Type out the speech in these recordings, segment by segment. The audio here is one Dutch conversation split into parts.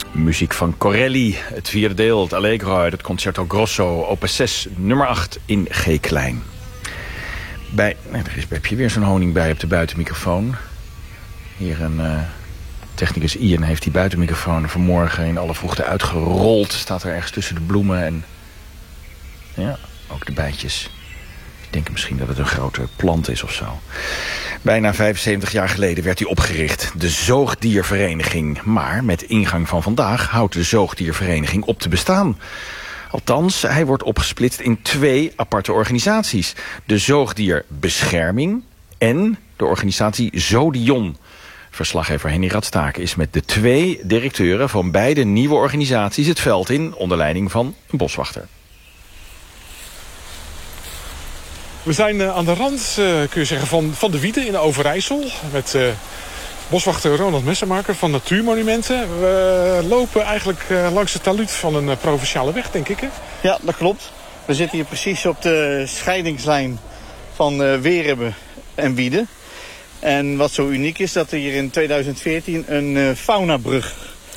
Muziek van Corelli, het vierde deel, het Allegro uit het Concerto Grosso, opus 6, nummer 8 in G-klein. Er heb je weer zo'n honing bij op de buitenmicrofoon. Hier een technicus Ian heeft die buitenmicrofoon vanmorgen in alle vroegte uitgerold. Staat er ergens tussen de bloemen en ja, ook de bijtjes. Ik denk misschien dat het een grote plant is of zo. Bijna 75 jaar geleden werd hij opgericht, de Zoogdiervereniging. Maar met ingang van vandaag houdt de Zoogdiervereniging op te bestaan. Althans, hij wordt opgesplitst in 2 aparte organisaties. De Zoogdierbescherming en de organisatie Zodion. Verslaggever Henny Radstaken is met de 2 directeuren van beide nieuwe organisaties het veld in, onder leiding van een boswachter. We zijn aan de rand, kun je zeggen, van de Wiede in Overijssel. Met boswachter Ronald Messenmaker van Natuurmonumenten. We lopen eigenlijk langs het talud van een provinciale weg, denk ik, hè? Ja, dat klopt. We zitten hier precies op de scheidingslijn van Weerhemmen en Wiede. En wat zo uniek is, dat er hier in 2014 een faunabrug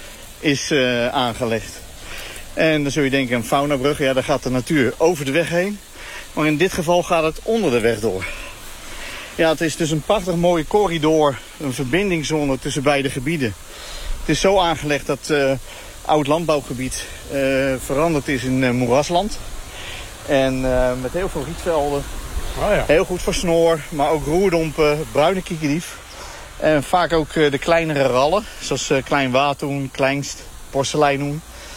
is aangelegd. En dan zul je denken, een faunabrug, ja, daar gaat de natuur over de weg heen. Maar in dit geval gaat het onder de weg door. Ja, het is dus een prachtig mooie corridor, een verbindingszone tussen beide gebieden. Het is zo aangelegd dat oud landbouwgebied veranderd is in moerasland. En met heel veel rietvelden. Oh ja. Heel goed voor snor, maar ook roerdompen, bruine kiekendief. En vaak ook de kleinere rallen, zoals klein waterhoen, kleinst, porseleinoen.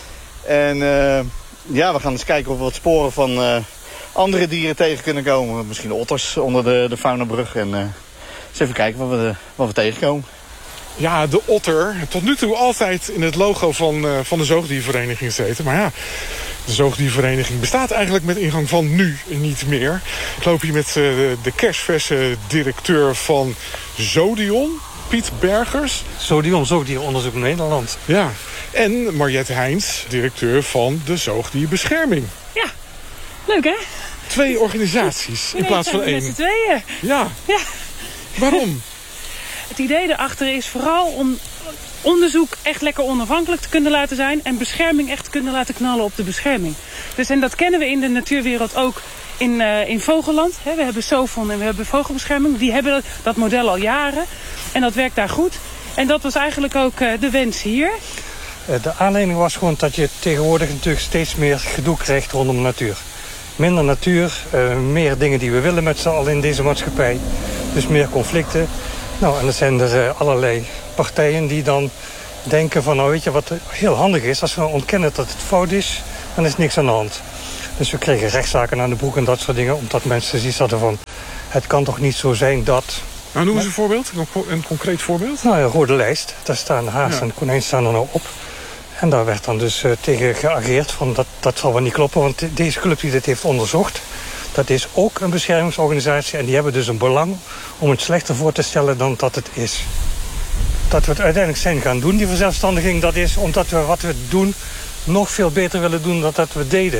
En ja, we gaan eens kijken of we wat sporen van andere dieren tegen kunnen komen. Misschien otters onder de faunabrug. En eens even kijken wat we tegenkomen. Ja, de otter. Tot nu toe altijd in het logo van de Zoogdiervereniging gezeten. Maar ja, de Zoogdiervereniging bestaat eigenlijk met ingang van nu niet meer. Ik loop hier met de kerstverse directeur van Zodion, Piet Bergers. Zodion, Zoogdieronderzoek Nederland. Ja, en Mariette Heijns, directeur van de Zoogdierbescherming. Ja, leuk hè? 2 organisaties in plaats van 1. Met z'n tweeën. Ja. Waarom? Het idee erachter is vooral om onderzoek echt lekker onafhankelijk te kunnen laten zijn en bescherming echt te kunnen laten knallen op de bescherming. Dus en dat kennen we in de natuurwereld ook in Vogelland. We hebben Sofon en we hebben Vogelbescherming. Die hebben dat model al jaren en dat werkt daar goed. En dat was eigenlijk ook de wens hier. De aanleiding was gewoon dat je tegenwoordig natuurlijk steeds meer gedoe krijgt rondom de natuur. Minder natuur, meer dingen die we willen met z'n allen in deze maatschappij. Dus meer conflicten. Nou, en er zijn er allerlei partijen die dan denken van, nou weet je wat heel handig is, als we ontkennen dat het fout is, dan is niks aan de hand. Dus we kregen rechtszaken aan de broek en dat soort dingen, omdat mensen zoiets hadden van, het kan toch niet zo zijn dat... Nou, noem eens een voorbeeld, een concreet voorbeeld. Nou, een rode lijst, daar staan haas en konijn staan er nou op. En daar werd dan dus tegen geageerd van, dat zal wel niet kloppen, want deze club die dit heeft onderzocht, dat is ook een beschermingsorganisatie en die hebben dus een belang om het slechter voor te stellen dan dat het is. Dat we het uiteindelijk zijn gaan doen, die verzelfstandiging, dat is omdat we wat we doen nog veel beter willen doen dan dat we deden.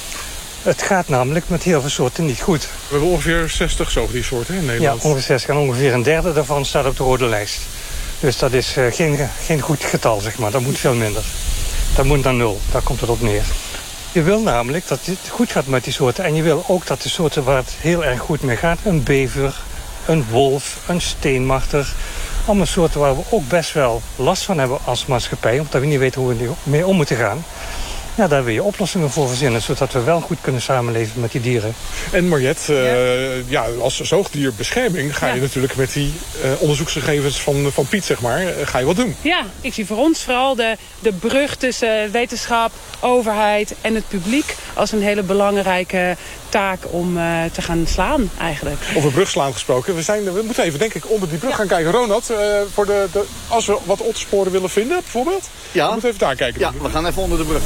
Het gaat namelijk met heel veel soorten niet goed. We hebben ongeveer 60 zoogdiersoorten in Nederland. Ja, ongeveer 60 en ongeveer een derde daarvan staat op de rode lijst. Dus dat is geen goed getal, zeg maar. Dat moet veel minder. Dat moet naar 0, daar komt het op neer. Je wil namelijk dat het goed gaat met die soorten. En je wil ook dat de soorten waar het heel erg goed mee gaat, een bever, een wolf, een steenmarter, allemaal soorten waar we ook best wel last van hebben als maatschappij, omdat we niet weten hoe we mee om moeten gaan. Ja, daar wil je oplossingen voor verzinnen, zodat we wel goed kunnen samenleven met die dieren. En Mariette, als zoogdierbescherming ga je natuurlijk met die onderzoeksgegevens van Piet, zeg maar, ga je wat doen. Ja, ik zie voor ons vooral de brug tussen wetenschap, overheid en het publiek als een hele belangrijke taak om te gaan slaan eigenlijk. Over brugslaan gesproken, we moeten even denk ik onder die brug gaan kijken. Ronald, voor als we wat ottersporen willen vinden bijvoorbeeld, we moeten even daar kijken. Ja, we gaan even onder de brug.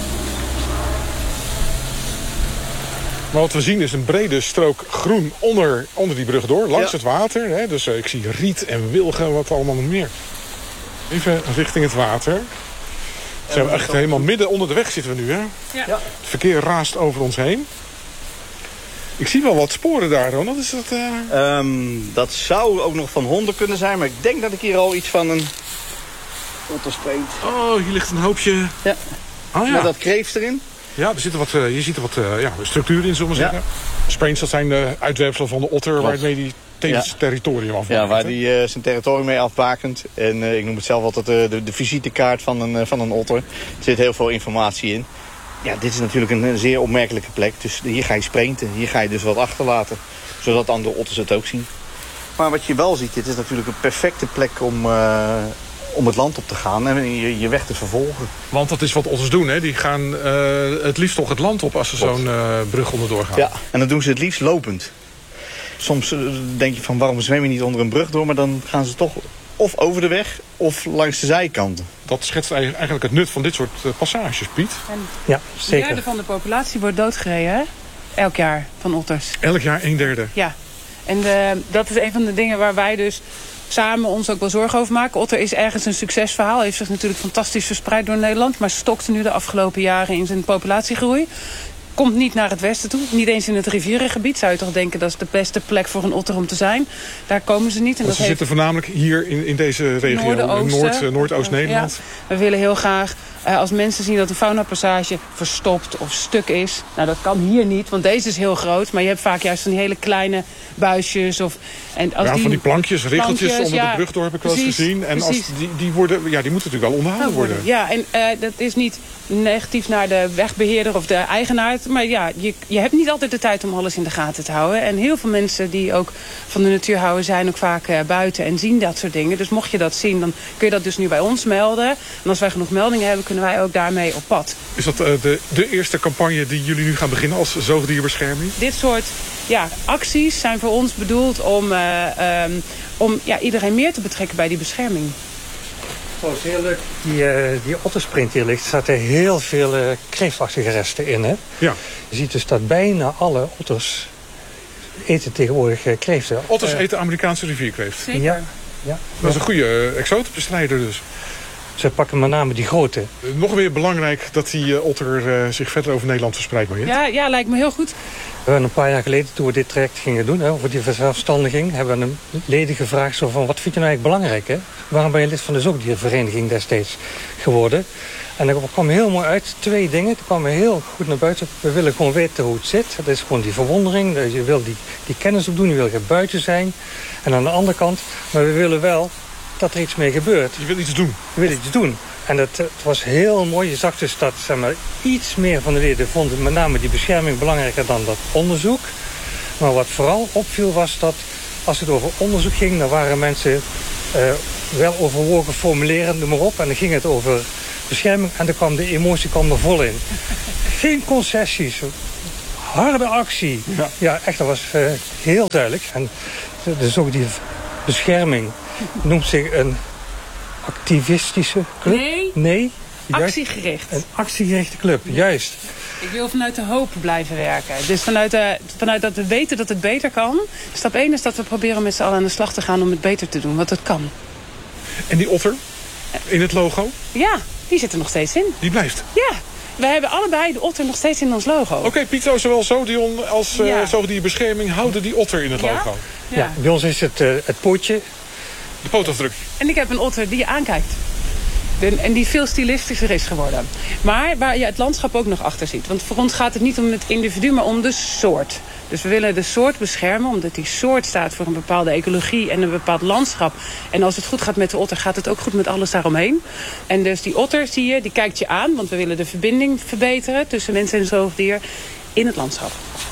Maar wat we zien is een brede strook groen onder die brug door, langs het water. Hè? Dus ik zie riet en wilgen, wat allemaal nog meer. Even richting het water. Zijn we echt helemaal midden onder de weg zitten we nu, hè? Ja. Het verkeer raast over ons heen. Ik zie wel wat sporen daar, Ronald. Is dat... Dat zou ook nog van honden kunnen zijn, maar ik denk dat ik hier al iets van een Otterspreent. Oh, hier ligt een hoopje. Ja. Oh ja. Met dat kreeft erin. Ja, er zit je ziet er wat structuur in, zullen we zeggen. Sprains, dat zijn de uitwerpselen van de otter waarmee die tevens het territorium afbakent. Ja, waar die zijn territorium mee afbakent. En ik noem het zelf altijd de visitekaart van een otter. Er zit heel veel informatie in. Ja, dit is natuurlijk een zeer opmerkelijke plek. Dus hier ga je sprainten. Hier ga je dus wat achterlaten. Zodat andere otters het ook zien. Maar wat je wel ziet, dit is natuurlijk een perfecte plek om het land op te gaan en je weg te vervolgen. Want dat is wat otters doen, hè? Die gaan het liefst toch het land op als ze zo'n brug onderdoor gaan. Ja, en dan doen ze het liefst lopend. Soms denk je van waarom zwem je niet onder een brug door, maar dan gaan ze toch of over de weg of langs de zijkanten. Dat schetst eigenlijk het nut van dit soort passages, Piet. Ja, Een zeker. derde van de populatie wordt doodgereden, hè? Elk jaar van otters. Elk jaar 1/3. Ja, en dat is een van de dingen waar wij dus samen ons ook wel zorgen over maken. Otter is ergens een succesverhaal. Heeft zich natuurlijk fantastisch verspreid door Nederland. Maar stokte nu de afgelopen jaren in zijn populatiegroei. Komt niet naar het westen toe. Niet eens in het rivierengebied. Zou je toch denken dat is de beste plek voor een otter om te zijn. Daar komen ze niet. En Want ze zitten voornamelijk hier in deze regio. Noordoost-Nederland. Ja, we willen heel graag, als mensen zien dat een faunapassage verstopt of stuk is. Nou, dat kan hier niet, want deze is heel groot. Maar je hebt vaak juist van die hele kleine buisjes. Van die plankjes, richeltjes onder de brug door heb ik wel eens gezien. En als die moeten natuurlijk wel onderhouden worden. Ja, en dat is niet negatief naar de wegbeheerder of de eigenaar. Maar ja, je hebt niet altijd de tijd om alles in de gaten te houden. En heel veel mensen die ook van de natuur houden zijn ook vaak buiten en zien dat soort dingen. Dus mocht je dat zien, dan kun je dat dus nu bij ons melden. En als wij genoeg meldingen hebben, kunnen wij ook daarmee op pad. Is dat de eerste campagne die jullie nu gaan beginnen als zoogdierbescherming? Dit soort acties zijn voor ons bedoeld om iedereen meer te betrekken bij die bescherming. Dat is heel leuk. Die ottersprint hier ligt, staat er heel veel kreeftachtige resten in. Hè? Ja. Je ziet dus dat bijna alle otters eten tegenwoordig kreeften. Otters eten Amerikaanse rivierkreeft. Zeker. Ja. Dat is een goede exotenbestrijder dus. Ze pakken met name die grote. Nog weer belangrijk dat die otter zich verder over Nederland verspreidt. Ja, lijkt me heel goed. We hebben een paar jaar geleden, toen we dit traject gingen doen, over die verzelfstandiging, hebben we een leden gevraagd zo van, wat vind je nou eigenlijk belangrijk? Hè? Waarom ben je lid van de zoogdiervereniging destijds geworden? En er kwam heel mooi uit, 2 dingen. Er kwamen heel goed naar buiten. We willen gewoon weten hoe het zit. Dat is gewoon die verwondering. Je wil die kennis opdoen, je wil buiten zijn. En aan de andere kant, maar we willen wel dat er iets mee gebeurt. Je wil iets doen. Je wil iets doen. En het was heel mooi. Je zag dus dat iets meer van de leden vonden met name die bescherming belangrijker dan dat onderzoek. Maar wat vooral opviel was dat als het over onderzoek ging, dan waren mensen wel overwogen formuleren, noem maar op. En dan ging het over bescherming en dan kwam de emotie er vol in. Geen concessies. Harde actie. Ja echt, dat was heel duidelijk. En dus ook die bescherming noemt zich een activistische club? Nee. Actiegericht. Een actiegerichte club, juist. Ik wil vanuit de hoop blijven werken. Dus vanuit dat we weten dat het beter kan. Stap 1 is dat we proberen met z'n allen aan de slag te gaan om het beter te doen. Want het kan. En die otter in het logo? Ja, die zit er nog steeds in. Die blijft? Ja. We hebben allebei de otter nog steeds in ons logo. Oké, Piet, zowel Zoodion als zoogdierbescherming houden die otter in het logo. Ja, bij ons is het pootje. De pootafdruk. En ik heb een otter die je aankijkt. En die veel stilistischer is geworden. Maar waar je het landschap ook nog achter ziet. Want voor ons gaat het niet om het individu, maar om de soort. Dus we willen de soort beschermen, omdat die soort staat voor een bepaalde ecologie en een bepaald landschap. En als het goed gaat met de otter, gaat het ook goed met alles daaromheen. En dus die otter, zie je, die kijkt je aan, want we willen de verbinding verbeteren tussen mens en zoogdier in het landschap.